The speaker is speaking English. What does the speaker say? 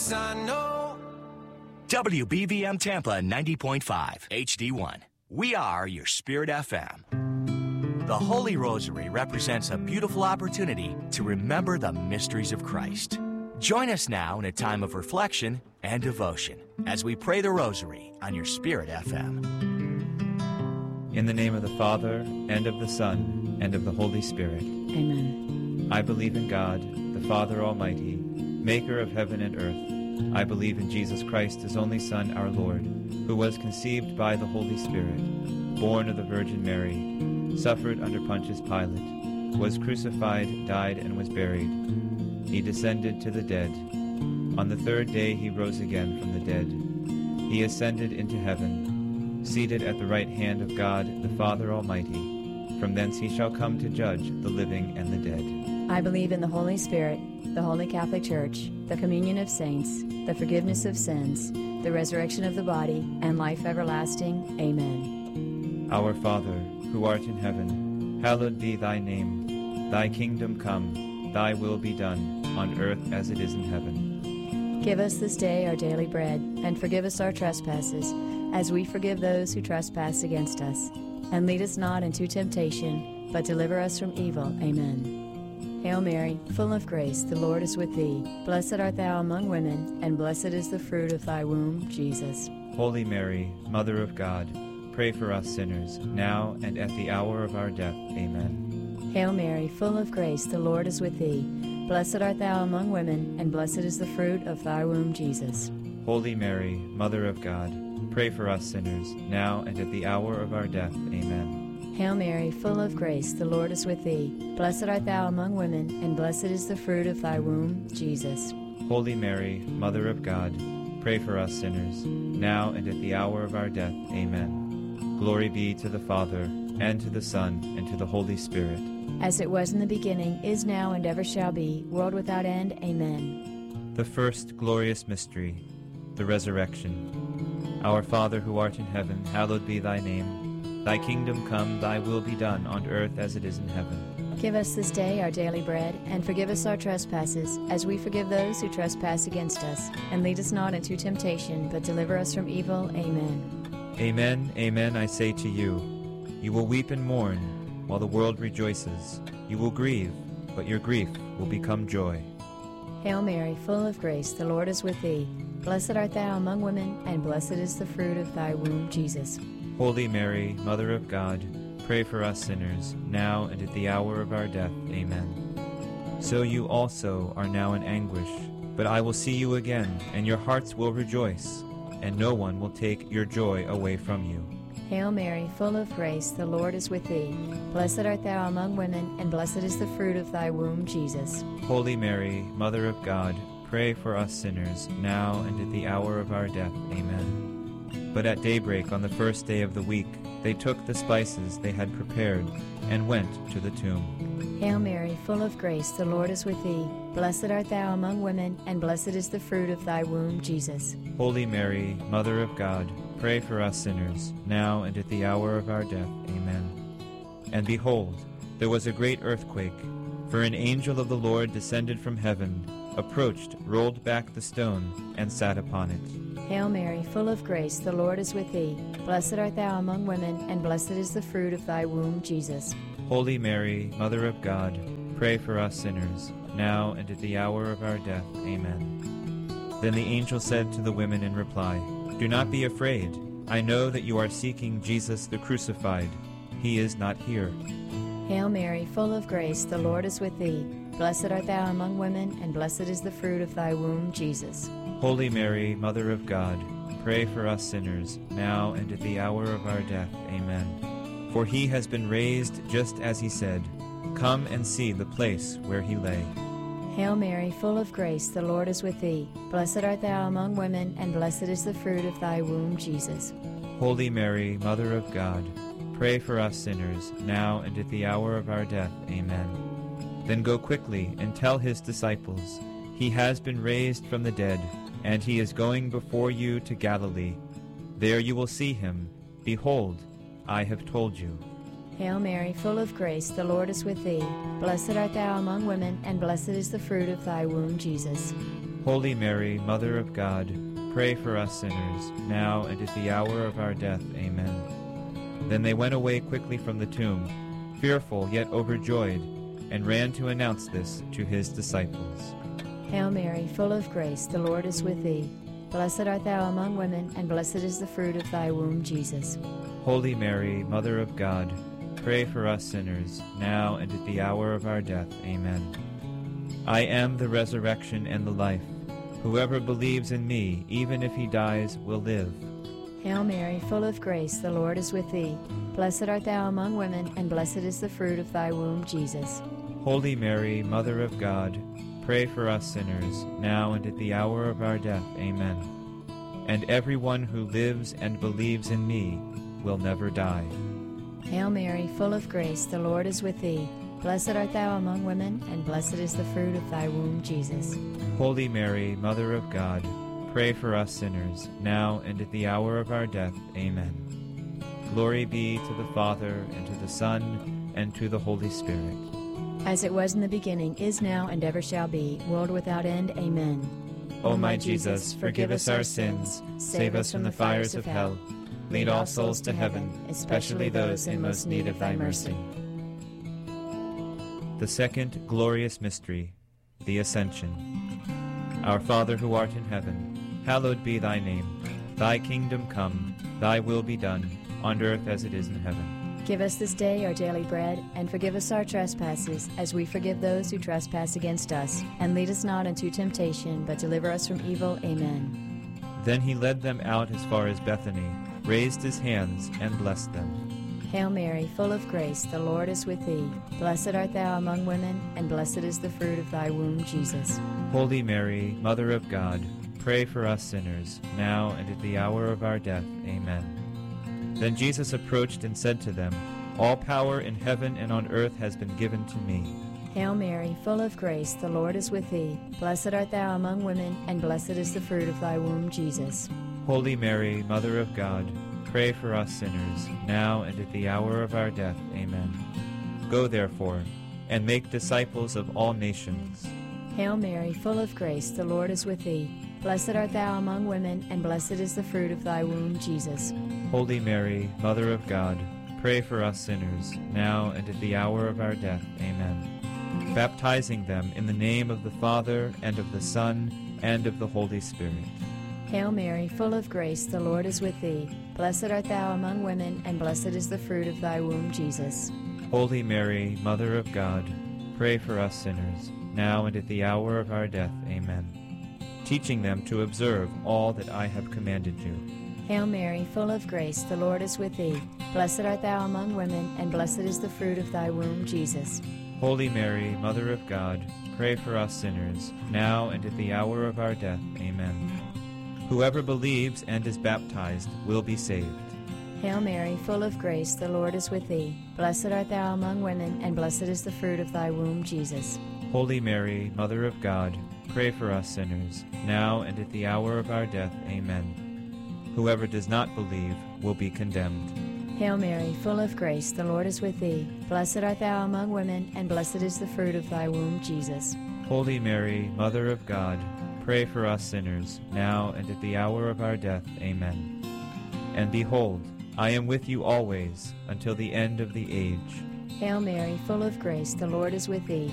Yes, I know. WBVM Tampa 90.5 HD1. We are your Spirit FM. The Holy Rosary represents a beautiful opportunity to remember the mysteries of Christ. Join us now in a time of reflection and devotion as we pray the Rosary on your Spirit FM. In the name of the Father, and of the Son, and of the Holy Spirit. Amen. I believe in God, the Father Almighty, maker of heaven and earth. I believe in Jesus Christ, his only Son, our Lord, who was conceived by the Holy Spirit, born of the Virgin Mary, suffered under Pontius Pilate, was crucified, died, and was buried. He descended to the dead. On the third day he rose again from the dead. He ascended into heaven, seated at the right hand of God, the Father Almighty. From thence he shall come to judge the living and the dead. I believe in the Holy Spirit, the Holy Catholic Church, the communion of saints, the forgiveness of sins, the resurrection of the body, and life everlasting. Amen. Our Father, who art in heaven, hallowed be thy name. Thy kingdom come, thy will be done, on earth as it is in heaven. Give us this day our daily bread, and forgive us our trespasses, as we forgive those who trespass against us. And lead us not into temptation, but deliver us from evil. Amen. Hail Mary, full of grace, the Lord is with thee. Blessed art thou among women, and blessed is the fruit of thy womb, Jesus. Holy Mary, Mother of God, pray for us sinners, now and at the hour of our death. Amen. Hail Mary, full of grace, the Lord is with thee. Blessed art thou among women, and blessed is the fruit of thy womb, Jesus. Holy Mary, Mother of God, pray for us sinners, now and at the hour of our death. Amen. Hail Mary, full of grace, the Lord is with thee. Blessed art thou among women, and blessed is the fruit of thy womb, Jesus. Holy Mary, Mother of God, pray for us sinners, now and at the hour of our death. Amen. Glory be to the Father, and to the Son, and to the Holy Spirit. As it was in the beginning, is now, and ever shall be, world without end. Amen. The first glorious mystery, the resurrection. Our Father, who art in heaven, hallowed be thy name. Thy kingdom come, thy will be done, on earth as it is in heaven. Give us this day our daily bread, and forgive us our trespasses, as we forgive those who trespass against us. And lead us not into temptation, but deliver us from evil. Amen. Amen, amen, I say to you, you will weep and mourn, while the world rejoices. You will grieve, but your grief will become joy. Hail Mary, full of grace, the Lord is with thee. Blessed art thou among women, and blessed is the fruit of thy womb, Jesus. Holy Mary, Mother of God, pray for us sinners, now and at the hour of our death. Amen. So you also are now in anguish, but I will see you again, and your hearts will rejoice, and no one will take your joy away from you. Hail Mary, full of grace, the Lord is with thee. Blessed art thou among women, and blessed is the fruit of thy womb, Jesus. Holy Mary, Mother of God, pray for us sinners, now and at the hour of our death. Amen. But at daybreak on the first day of the week, they took the spices they had prepared and went to the tomb. Hail Mary, full of grace, the Lord is with thee. Blessed art thou among women, and blessed is the fruit of thy womb, Jesus. Holy Mary, Mother of God, pray for us sinners, now and at the hour of our death. Amen. And behold, there was a great earthquake, for an angel of the Lord descended from heaven, approached, rolled back the stone, and sat upon it. Hail Mary, full of grace, the Lord is with thee. Blessed art thou among women, and blessed is the fruit of thy womb, Jesus. Holy Mary, Mother of God, pray for us sinners, now and at the hour of our death. Amen. Then the angel said to the women in reply, Do not be afraid. I know that you are seeking Jesus the crucified. He is not here. Hail Mary, full of grace, the Lord is with thee. Blessed art thou among women, and blessed is the fruit of thy womb, Jesus. Holy Mary, Mother of God, pray for us sinners, now and at the hour of our death. Amen. For he has been raised just as he said. Come and see the place where he lay. Hail Mary, full of grace, the Lord is with thee. Blessed art thou among women, and blessed is the fruit of thy womb, Jesus. Holy Mary, Mother of God, pray for us sinners, now and at the hour of our death. Amen. Then go quickly and tell his disciples, He has been raised from the dead, and he is going before you to Galilee. There you will see him. Behold, I have told you. Hail Mary, full of grace, the Lord is with thee. Blessed art thou among women, and blessed is the fruit of thy womb, Jesus. Holy Mary, Mother of God, pray for us sinners, now and at the hour of our death. Amen. Then they went away quickly from the tomb, fearful yet overjoyed, and ran to announce this to his disciples. Hail Mary, full of grace, the Lord is with thee. Blessed art thou among women, and blessed is the fruit of thy womb, Jesus. Holy Mary, Mother of God, pray for us sinners, now and at the hour of our death. Amen. I am the resurrection and the life. Whoever believes in me, even if he dies, will live. Hail Mary, full of grace, the Lord is with thee. Blessed art thou among women, and blessed is the fruit of thy womb, Jesus. Holy Mary, Mother of God, pray for us sinners, now and at the hour of our death. Amen. And everyone who lives and believes in me will never die. Hail Mary, full of grace, the Lord is with thee. Blessed art thou among women, and blessed is the fruit of thy womb, Jesus. Holy Mary, Mother of God, pray for us sinners, now and at the hour of our death. Amen. Glory be to the Father, and to the Son, and to the Holy Spirit. As it was in the beginning, is now, and ever shall be, world without end. Amen. O my Jesus, forgive us our sins, save us from the fires of hell. Lead all souls to heaven, especially those in most need of thy mercy. The second glorious mystery, the Ascension. Our Father who art in heaven, hallowed be thy name. Thy kingdom come, thy will be done, on earth as it is in heaven. Give us this day our daily bread, and forgive us our trespasses, as we forgive those who trespass against us. And lead us not into temptation, but deliver us from evil. Amen. Then he led them out as far as Bethany, raised his hands, and blessed them. Hail Mary, full of grace, the Lord is with thee. Blessed art thou among women, and blessed is the fruit of thy womb, Jesus. Holy Mary, Mother of God, pray for us sinners, now and at the hour of our death. Amen. Then Jesus approached and said to them, All power in heaven and on earth has been given to me. Hail Mary, full of grace, the Lord is with thee. Blessed art thou among women, and blessed is the fruit of thy womb, Jesus. Holy Mary, Mother of God, pray for us sinners, now and at the hour of our death. Amen. Go therefore, and make disciples of all nations. Hail Mary, full of grace, the Lord is with thee. Blessed art thou among women, and blessed is the fruit of thy womb, Jesus. Holy Mary, Mother of God, pray for us sinners, now and at the hour of our death. Amen. Baptizing them in the name of the Father, and of the Son, and of the Holy Spirit. Hail Mary, full of grace, the Lord is with thee. Blessed art thou among women, and blessed is the fruit of thy womb, Jesus. Holy Mary, Mother of God, pray for us sinners, now and at the hour of our death. Amen. Teaching them to observe all that I have commanded you. Hail Mary, full of grace, the Lord is with thee. Blessed art thou among women, and blessed is the fruit of thy womb, Jesus. Holy Mary, Mother of God, pray for us sinners, now and at the hour of our death. Amen. Whoever believes and is baptized will be saved. Hail Mary, full of grace, the Lord is with thee. Blessed art thou among women, and blessed is the fruit of thy womb, Jesus. Holy Mary, Mother of God, pray for us sinners, now and at the hour of our death. Amen. Whoever does not believe will be condemned. Hail Mary, full of grace, the Lord is with thee. Blessed art thou among women, and blessed is the fruit of thy womb, Jesus. Holy Mary, Mother of God, pray for us sinners, now and at the hour of our death. Amen. And behold, I am with you always, until the end of the age. Hail Mary, full of grace, the Lord is with thee.